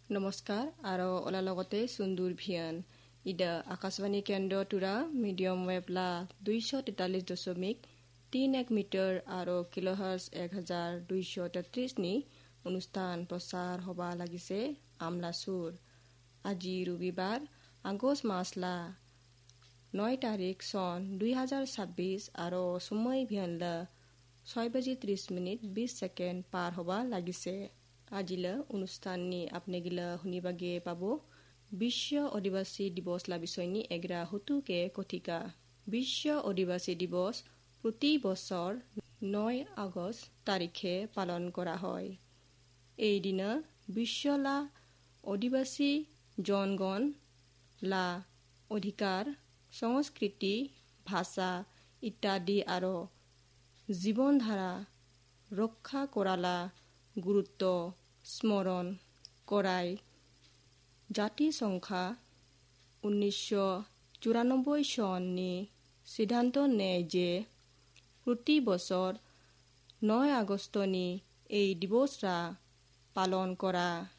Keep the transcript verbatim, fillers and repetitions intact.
নমস্কাৰ আৰু ওলা লগতে সুন্দৰ ভিয়ান ইদা আকাশবাণী কেন্দ্ৰ তুৰা মিডিয়াম ৱেবলা দুইশ তেতাল্লিছ দশমিক তিন এক মিটাৰ আৰু কিলোহাৰ্জ এক হাজাৰ দুইশ তেত্ৰিছ নি অনুষ্ঠান প্ৰচাৰ হবা লাগিছে আমলা সুৰ। আজি ৰবিবাৰ আগষ্ট মাসলা নয় তাৰিখ চন দুই হাজাৰ ছাব্বিছ আৰু সময় ভিয়ানলা ছয় বাজি ত্ৰিছ মিনিট বিশ ছেকেণ্ড পাৰ হবা লাগিছে। আজিলা অনুষ্ঠান নি আপনি গিলা শুনিবাগে পাব বিশ্ব আদিবাসী দিৱস লা বিষয় নি এগ্রা হতুকে কথিকা। বিশ্ব আদিবাসী দিৱস প্ৰতি বছৰ নয় আগষ্ট তাৰিখে পালন কৰা হয়। এই দিনা বিশ্বলা আদিবাসী জনগণ লা অধিকাৰ সংস্কৃতি ভাষা ইত্যাদি আৰু জীৱন ধাৰা ৰক্ষা কৰালা গুৰুত্ব স্মৰণ কৰাই জাতিসংঘা ঊনৈছশ চৌৰানব্বৈ চন নি সিদ্ধান্ত নেয় যে প্ৰতি বছৰ নয় আগষ্ট নি এই দিৱসৰা পালন কৰা